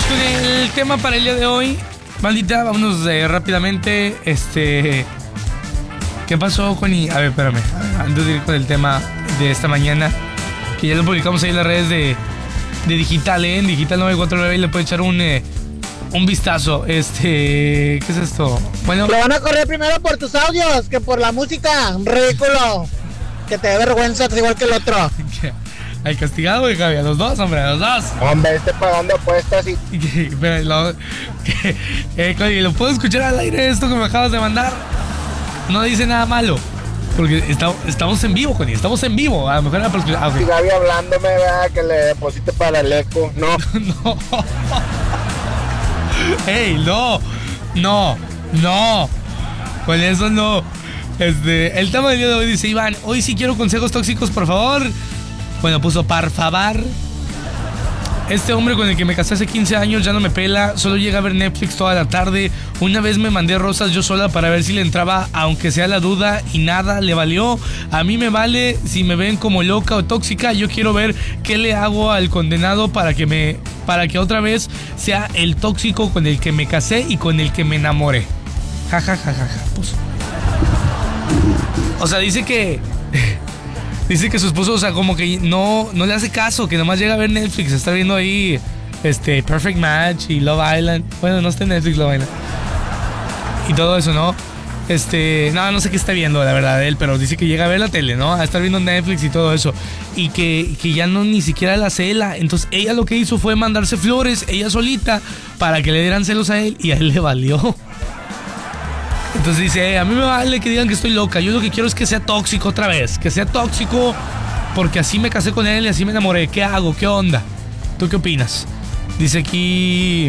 vámonos con el tema para el día de hoy. Maldita, vámonos rápidamente. ¿Qué pasó, Connie? A ver, espérame. Antes de ir con el tema de esta mañana, que ya lo publicamos ahí en las redes de Digital, en Digital 949, y le puede echar un vistazo. ¿Qué es esto? Bueno, Lo van a correr primero por tus audios que por la música. Ridículo. Que te dé vergüenza, igual que el otro. al castigado, güey, Javi, a los dos, hombre, a los dos. Hombre, pagando apuestas y... Connie, ¿lo puedo escuchar al aire esto que me acabas de mandar? No dice nada malo. Porque estamos en vivo, Connie, estamos en vivo. A lo mejor era para escuchar. Okay. Gaby hablándome, ¿verdad? Que le deposite para el eco. No. No. ¡Ey, no! Con eso no. El tema del día de hoy dice Iván: hoy sí quiero consejos tóxicos, por favor. Bueno, puso par favor. Este hombre con el que me casé hace 15 años ya no me pela, solo llega a ver Netflix toda la tarde. Una vez me mandé rosas yo sola para ver si le entraba, aunque sea la duda, y nada, le valió. A mí me vale si me ven como loca o tóxica. Yo quiero ver qué le hago al condenado para que otra vez sea el tóxico con el que me casé y con el que me enamoré. Ja, ja, ja, ja, ja. Pues. O sea, dice que su esposo, o sea, como que no le hace caso, que nomás llega a ver Netflix, está viendo ahí Perfect Match y Love Island. Bueno, no está en Netflix Love Island. Y todo eso, ¿no? No sé qué está viendo, la verdad, él, pero dice que llega a ver la tele, ¿no? A estar viendo Netflix y todo eso. Y que ya no ni siquiera la cela. Entonces ella lo que hizo fue mandarse flores, ella solita, para que le dieran celos a él, y a él le valió. Entonces dice, a mí me vale que digan que estoy loca. Yo lo que quiero es que sea tóxico otra vez. Que sea tóxico porque así me casé con él y así me enamoré. ¿Qué hago? ¿Qué onda? ¿Tú qué opinas? Dice aquí...